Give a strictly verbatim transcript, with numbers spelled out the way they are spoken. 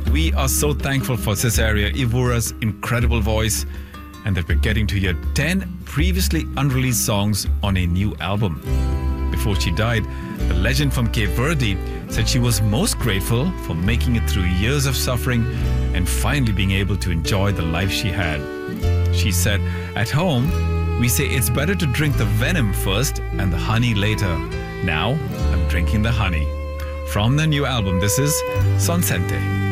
We are so thankful for Cesaria Evura's incredible voice and that we're getting to hear ten previously unreleased songs on a new album. Before she died, the legend from Cape Verde said she was most grateful for making it through years of suffering and finally being able to enjoy the life she had. She said, "At home, we say it's better to drink the venom first and the honey later. Now, I'm drinking the honey." From the new album, this is Sonsente.